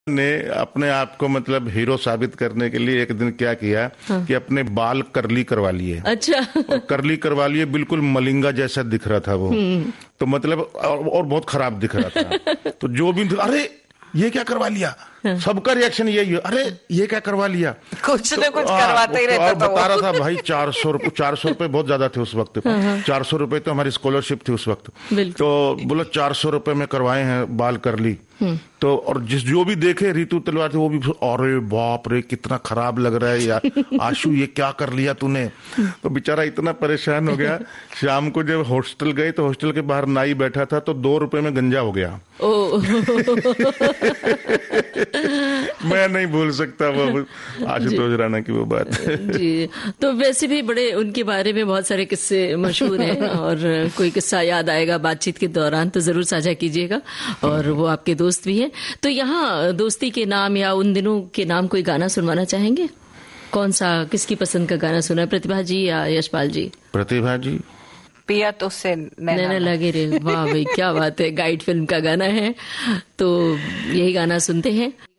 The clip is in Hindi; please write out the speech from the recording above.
ने अपने आप को मतलब हीरो साबित करने के लिए एक दिन क्या किया कि अपने बाल करली करवा लिए। अच्छा। और करली करवा लिए, बिल्कुल मलिंगा जैसा दिख रहा था वो। तो मतलब और बहुत खराब दिख रहा था। तो जो भी, अरे ये क्या करवा लिया, सबका रिएक्शन यही है, अरे ये क्या करवा लिया, कुछ न कुछ करवाते ही रहता था। बता रहा था भाई 400 रुपए बहुत ज्यादा थे उस वक्त। 400 रुपए तो हमारी स्कॉलरशिप थी उस वक्त। तो बोला 400 रुपए में करवाए हैं बाल करली। तो और जो भी देखे ऋतु तलवार थे, वो भी अरे बाप रे कितना खराब लग रहा है यार, आशु ये क्या कर लिया तूने। तो बेचारा इतना परेशान हो गया। शाम को जब हॉस्टल गए तो हॉस्टल के बाहर नाई बैठा था, तो 2 रुपए में गंजा हो गया। मैं नहीं भूल सकता वो आशुतोष राणा की वो बात। जी, तो वैसे भी बड़े उनके बारे में बहुत सारे किस्से मशहूर हैं, और कोई किस्सा याद आएगा बातचीत के दौरान तो जरूर साझा कीजिएगा। और वो आपके दोस्त भी हैं, तो यहाँ दोस्ती के नाम या उन दिनों के नाम कोई गाना सुनवाना चाहेंगे? कौन सा, किसकी पसंद का गाना सुना, प्रतिभा जी या यशपाल जी? प्रतिभा जी। पिया तो से नैना लगे रे, वाह भाई क्या बात है, गाइड फिल्म का गाना है, तो यही गाना सुनते हैं।